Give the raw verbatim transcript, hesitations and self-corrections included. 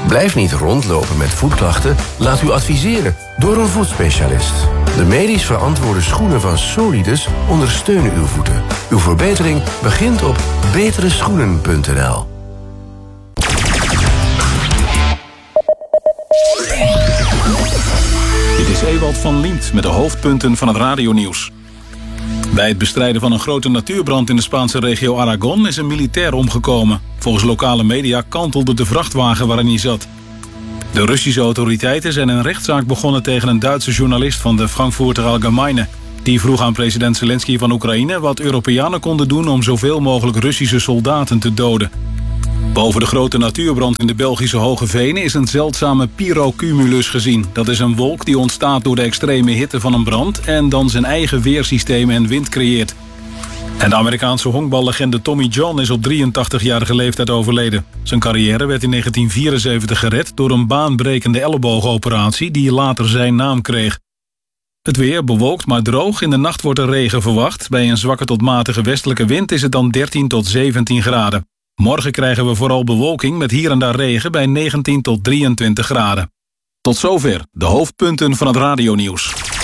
Blijf niet rondlopen met voetklachten. Laat u adviseren door een voetspecialist. De medisch verantwoorde schoenen van Solidus ondersteunen uw voeten. Uw verbetering begint op betere schoenen punt n l. Dit is Ewald van Liemt met de hoofdpunten van het radionieuws. Bij het bestrijden van een grote natuurbrand in de Spaanse regio Aragon is een militair omgekomen. Volgens lokale media kantelde de vrachtwagen waarin hij zat. De Russische autoriteiten zijn een rechtszaak begonnen tegen een Duitse journalist van de Frankfurter Allgemeine. Die vroeg aan president Zelensky van Oekraïne wat Europeanen konden doen om zoveel mogelijk Russische soldaten te doden. Boven de grote natuurbrand in de Belgische Hoge Venen is een zeldzame pyrocumulus gezien. Dat is een wolk die ontstaat door de extreme hitte van een brand en dan zijn eigen weersysteem en wind creëert. En de Amerikaanse honkballegende Tommy John is op drieëntachtigjarige leeftijd overleden. Zijn carrière werd in negentien vierenzeventig gered door een baanbrekende elleboogoperatie die later zijn naam kreeg. Het weer bewolkt maar droog. In de nacht wordt er regen verwacht. Bij een zwakke tot matige westelijke wind is het dan dertien tot zeventien graden. Morgen krijgen we vooral bewolking met hier en daar regen bij negentien tot drieëntwintig graden. Tot zover de hoofdpunten van het radionieuws.